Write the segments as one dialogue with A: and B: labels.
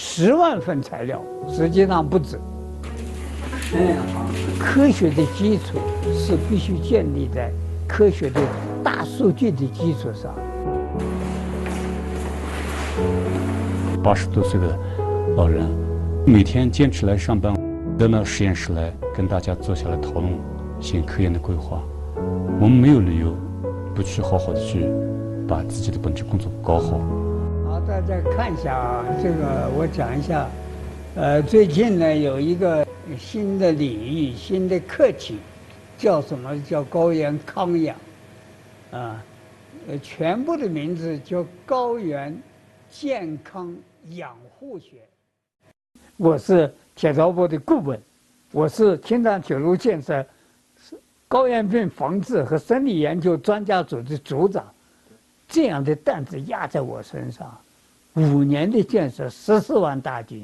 A: 10万份材料，实际上不止。科学的基础是必须建立在科学的大数据的基础上。
B: 80多岁的老人，每天坚持来上班，到实验室来跟大家坐下来讨论新科研的规划。我们没有理由不去好好的去把自己的本职工作搞好。
A: 好，大家看一下啊，这个我讲一下。最近呢有一个新的领域、新的课题，叫什么？叫高原康养，全部的名字叫高原健康养护学。我是铁道部的顾问，我是青藏铁路建设高原病防治和生理研究专家组的组长，这样的担子压在我身上，5年的建设14万大军。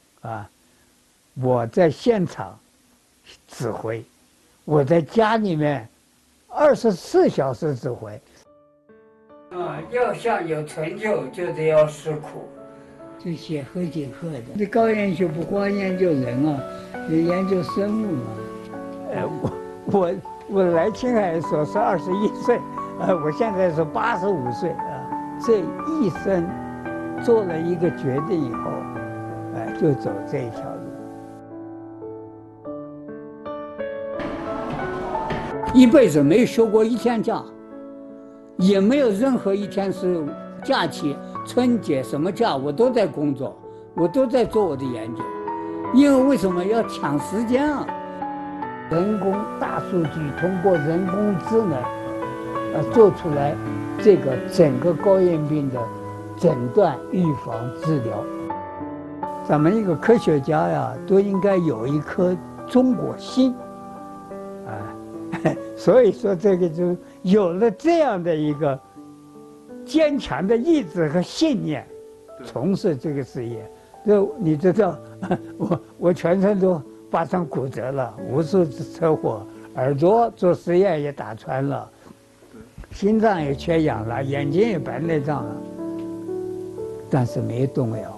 A: 我在现场指挥，我在家里面24小时指挥。要想有成就，就得要吃苦。这写何锦鹤的，这高研学不光研究人啊，也研究生物嘛。我来青海的时候是21岁，我现在是85岁啊。这一生做了一个决定以后，就走这一条路。一辈子没有休过1天假，也没有任何一天是假期，春节什么假我都在工作，我都在做我的研究。因为为什么要抢时间啊？人工大数据通过人工智能，做出来这个整个高原病的诊断、预防、治疗。咱们一个科学家呀，都应该有一颗中国心，所以说这个就有了这样的一个坚强的意志和信念，从事这个事业。你知道，我全身都发生骨折了，无数次车祸，耳朵做实验也打穿了，心脏也缺氧了，眼睛也白内障了，但是没动摇。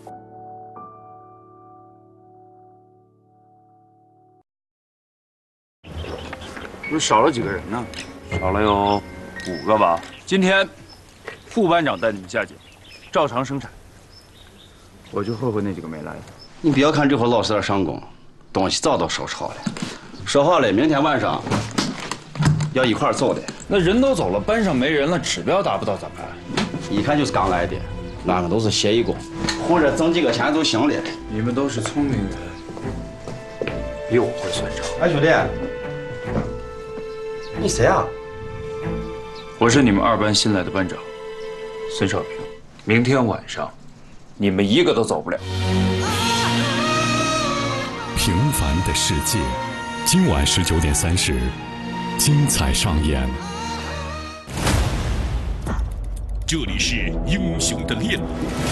C: 不是少了几个人呢？少了有5个吧。今天副班长带你们下井，照常生产。我就后悔那几个没来。
D: 你不要看这会儿老是在上工，东西早都收拾好了。说好了，明天晚上要一块儿走的。
C: 那人都走了，班上没人了，指标达不到咋办？
D: 一看就是刚来的，俺们都是协议工，混着挣几个钱就行了。
C: 你们都是聪明人，比我会算账。
D: 哎，兄弟。你谁啊？
C: 我是你们2班新来的班长，孙少平。明天晚上，你们一个都走不了。
E: 平凡的世界，今晚19点30，精彩上演。
F: 这里是英雄的炼炉，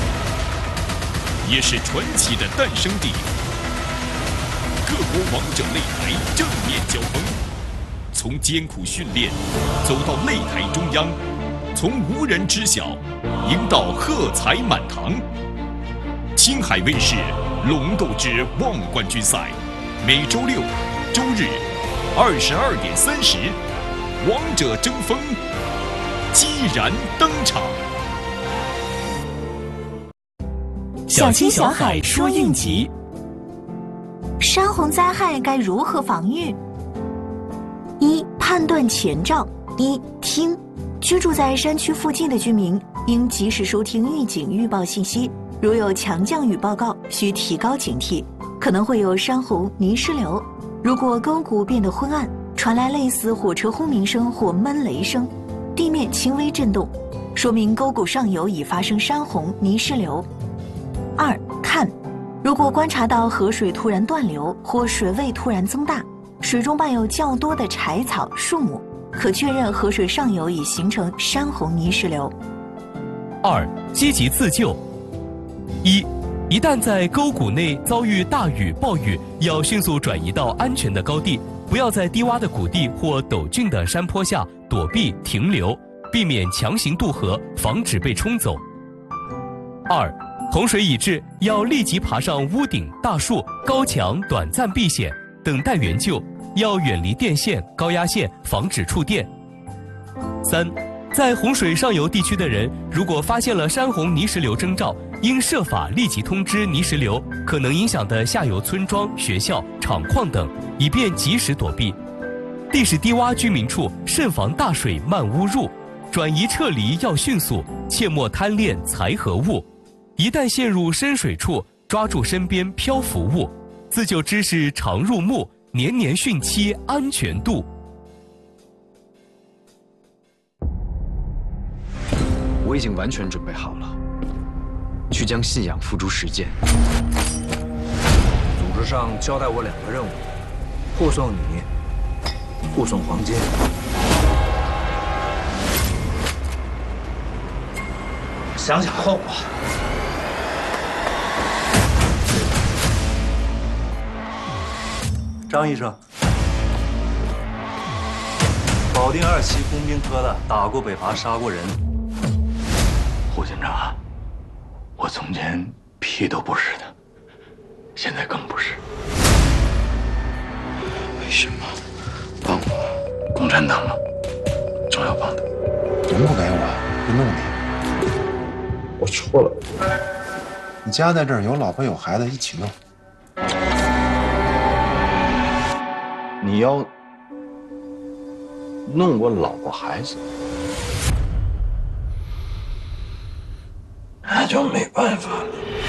F: 也是传奇的诞生地。各国王者擂台正面交锋。从艰苦训练走到擂台中央，从无人知晓赢到喝彩满堂。青海卫视龙斗之望冠军赛，每周6、周日22点30，王者争锋，激然登场。
G: 小青小海说应急，山洪灾害该如何防御？1、判断前兆。1、听，居住在山区附近的居民应及时收听预警预报信息，如有强降雨报告，需提高警惕，可能会有山洪、泥石流。如果沟谷变得昏暗，传来类似火车轰鸣声或闷雷声，地面轻微震动，说明沟谷上游已发生山洪、泥石流。2、看，如果观察到河水突然断流或水位突然增大，水中伴有较多的柴草、树木，可确认河水上游已形成山洪泥石流。
F: 2、积极自救。1、一旦在沟谷内遭遇大雨、暴雨，要迅速转移到安全的高地，不要在低洼的谷地或陡峻的山坡下躲避停留，避免强行渡河，防止被冲走。2、
H: 洪水已至，要立即爬上屋顶、大树、高墙，短暂避险，等待援救。要远离电线、高压线，防止触电。3，在洪水上游地区的人，如果发现了山洪泥石流征兆，应设法立即通知泥石流可能影响的下游村庄、学校、厂矿等，以便及时躲避。地势低洼居民处，慎防大水漫屋入，转移撤离要迅速，切莫贪恋财和物。一旦陷入深水处，抓住身边漂浮物，自救知识常入目，年年汛期安全度。
I: 我已经完全准备好了，去将信仰付诸实践。
J: 组织上交代我2个任务：护送你，护送黄金。
C: 想想后果。
J: 张医生，保定2期工兵科的，打过北伐，杀过人。
K: 胡军长，我从前屁都不是的，现在更不是。为什么帮我？共产党吗？总要帮的。
L: 人不给我，就弄你。
K: 我错了。
L: 你家在这儿，有老婆有孩子，一起弄。
K: 你要弄我老婆孩子，那就没办法了。